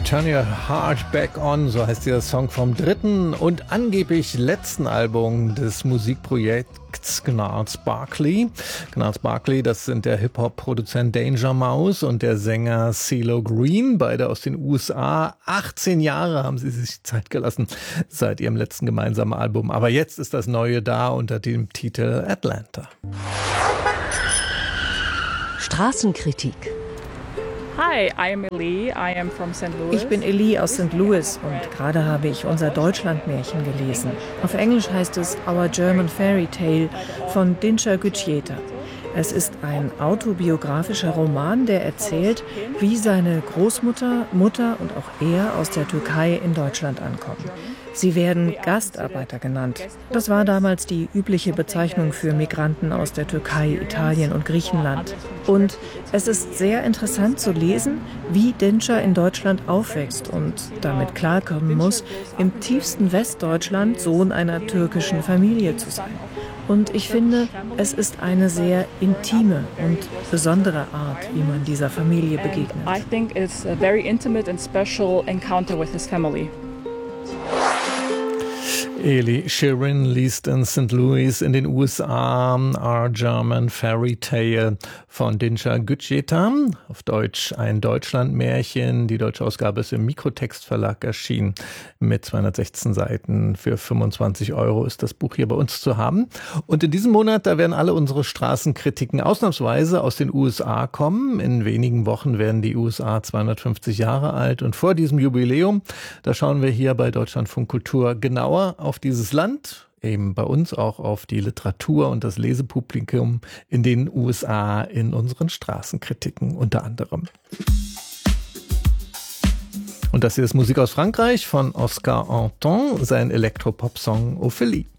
Turn Your Heart Back On, so heißt dieser Song vom dritten und angeblich letzten Album des Musikprojekts Gnarls Barkley. Gnarls Barkley, das sind der Hip-Hop-Produzent Danger Mouse und der Sänger CeeLo Green, beide aus den USA. 18 Jahre haben sie sich Zeit gelassen seit ihrem letzten gemeinsamen Album. Aber jetzt ist das Neue da unter dem Titel Atlanta. Straßenkritik. Hi, I'm Ellie. I am from St. Louis. Ich bin Ellie aus St. Louis und gerade habe ich unser Deutschlandmärchen gelesen. Auf Englisch heißt es Our German Fairy Tale von Dinçer Gücüeta. Es ist ein autobiografischer Roman, der erzählt, wie seine Großmutter, Mutter und auch er aus der Türkei in Deutschland ankommen. Sie werden Gastarbeiter genannt. Das war damals die übliche Bezeichnung für Migranten aus der Türkei, Italien und Griechenland. Und es ist sehr interessant zu lesen, wie Dinçer in Deutschland aufwächst und damit klarkommen muss, im tiefsten Westdeutschland Sohn einer türkischen Familie zu sein. Und ich finde, es ist eine sehr intime und besondere Art, wie man dieser Familie begegnet. I think it's a very intimate and special encounter with his family. Ellie Sheeran liest in St. Louis in den USA Our German Fairy Tale von Dinçer Gücüeta. Auf Deutsch ein Deutschlandmärchen. Die deutsche Ausgabe ist im Mikrotext Verlag erschienen mit 216 Seiten. Für 25 € ist das Buch hier bei uns zu haben. Und in diesem Monat, da werden alle unsere Straßenkritiken ausnahmsweise aus den USA kommen. In wenigen Wochen werden die USA 250 Jahre alt. Und vor diesem Jubiläum, da schauen wir hier bei Deutschlandfunk Kultur genauer auf dieses Land, eben bei uns auch auf die Literatur und das Lesepublikum in den USA in unseren Straßenkritiken unter anderem. Und das hier ist Musik aus Frankreich von Oscar Anton, sein Elektropop-Song Ophélie.